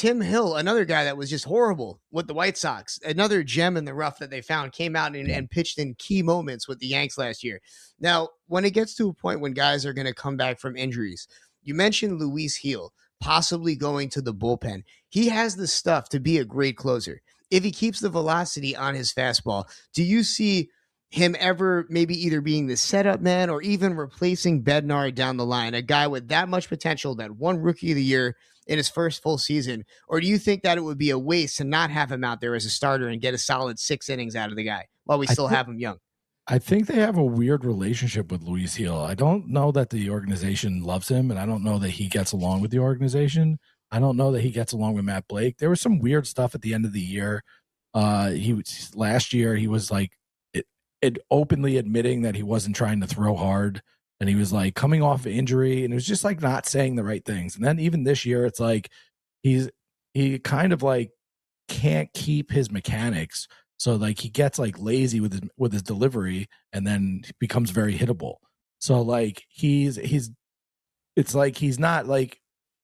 Tim Hill, another guy that was just horrible with the White Sox, another gem in the rough that they found, came out and pitched in key moments with the Yanks last year. Now, when it gets to a point when guys are going to come back from injuries, you mentioned Luis Gil possibly going to the bullpen. He has the stuff to be a great closer. If he keeps the velocity on his fastball, do you see him ever maybe either being the setup man or even replacing Bednar down the line, a guy with that much potential that won Rookie of the Year in his first full season? Or do you think that it would be a waste to not have him out there as a starter and get a solid 6 innings out of the guy while we still have him young? I think they have a weird relationship with Luis Gil. I don't know that the organization loves him, and I don't know that he gets along with the organization. I don't know that he gets along with Matt Blake. There was some weird stuff at the end of the year. Last year he was like it openly admitting that he wasn't trying to throw hard, and he was like coming off an injury, and it was just like not saying the right things. And then even this year, it's like he kind of like can't keep his mechanics. So like he gets like lazy with his delivery and then becomes very hittable. So like it's like he's not like,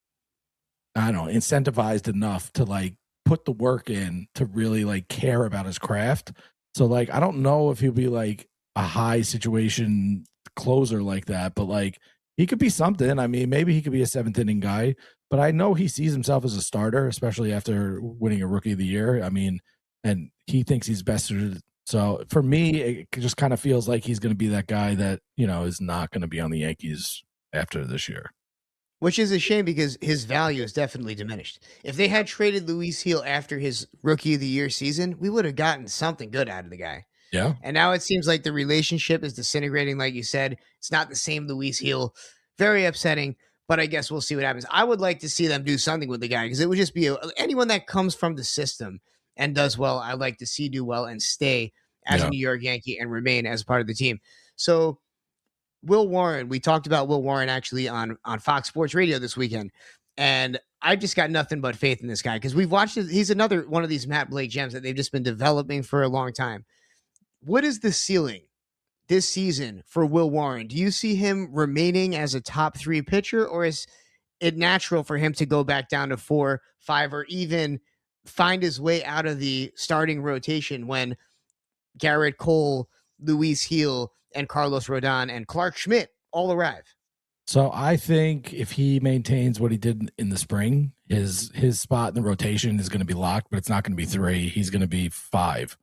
I don't know, incentivized enough to like put the work in to really like care about his craft. So like I don't know if he'll be like a high situation closer like that, but like he could be something. I mean, maybe he could be a 7th inning guy, but I know he sees himself as a starter, especially after winning a Rookie of the Year. I mean, and he thinks he's best suited. So for me, it just kind of feels like he's going to be that guy that, you know, is not going to be on the Yankees after this year. Which is a shame because his value is definitely diminished. If they had traded Luis Gil after his Rookie of the Year season, we would have gotten something good out of the guy. Yeah. And now it seems like the relationship is disintegrating, like you said. It's not the same Luis Gil. Very upsetting, but I guess we'll see what happens. I would like to see them do something with the guy because it would just be anyone that comes from the system and does well, I'd like to see do well and stay as a New York Yankee and remain as part of the team. So Will Warren, we talked about Will Warren actually on Fox Sports Radio this weekend, and I just got nothing but faith in this guy because we've watched it. He's another one of these Matt Blake gems that they've just been developing for a long time. What is the ceiling this season for Will Warren? Do you see him remaining as a top 3 pitcher, or is it natural for him to go back down to 4, 5, or even find his way out of the starting rotation when Garrett Cole, Luis Gil, and Carlos Rodon and Clark Schmidt all arrive? So I think if he maintains what he did in the spring, his spot in the rotation is going to be locked, but it's not going to be 3. He's going to be 5.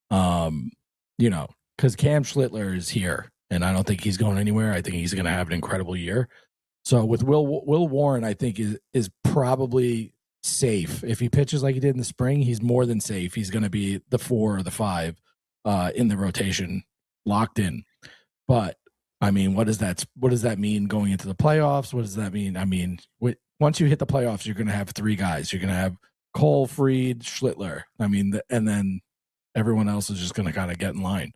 You know, because Cam Schlittler is here, and I don't think he's going anywhere. I think he's going to have an incredible year. So with Will Warren, I think is probably safe. If he pitches like he did in the spring, he's more than safe. He's going to be the 4 or the 5 in the rotation, locked in. But I mean, what does that mean going into the playoffs? What does that mean? I mean, once you hit the playoffs, you're going to have 3 guys. You're going to have Cole, Fried, Schlittler. I mean, and then everyone else is just going to kind of get in line.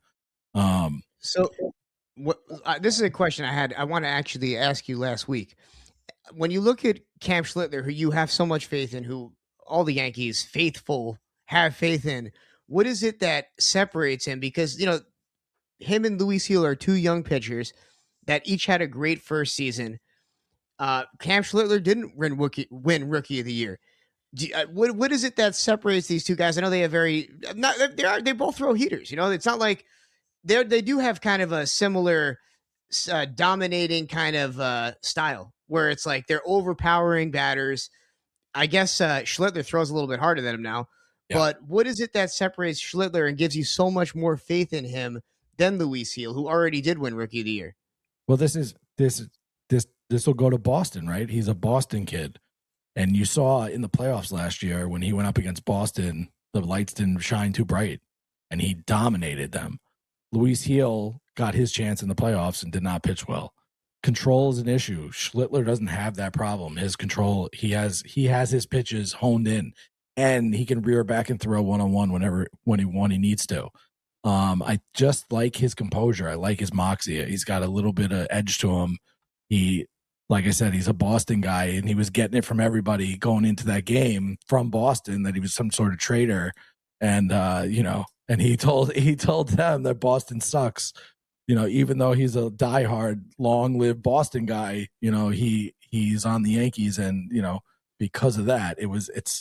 This is a question I had. I want to actually ask you last week. When you look at Cam Schlittler, who you have so much faith in, who all the Yankees faithful have faith in, what is it that separates him? Because, you know, him and Luis Gil are 2 young pitchers that each had a great first season. Cam Schlittler didn't win Rookie of the Year. What is it that separates these 2 guys? I know they have they both throw heaters. You know, it's not like they do have kind of a similar dominating kind of style where it's like they're overpowering batters. I guess Schlittler throws a little bit harder than him now. Yeah. But what is it that separates Schlittler and gives you so much more faith in him than Luis Gil, who already did win Rookie of the Year? Well, this will go to Boston, right? He's a Boston kid. And you saw in the playoffs last year when he went up against Boston, the lights didn't shine too bright, and he dominated them. Luis Gil got his chance in the playoffs and did not pitch well. Control is an issue. Schlittler doesn't have that problem. His control, he has his pitches honed in, and he can rear back and throw one-on-one when he needs to. I just like his composure. I like his moxie. He's got a little bit of edge to him. Like I said, he's a Boston guy, and he was getting it from everybody going into that game from Boston that he was some sort of traitor. And, and he told them that Boston sucks, you know, even though he's a diehard, long-lived Boston guy, you know, he's on the Yankees. And, you know, because of that, it's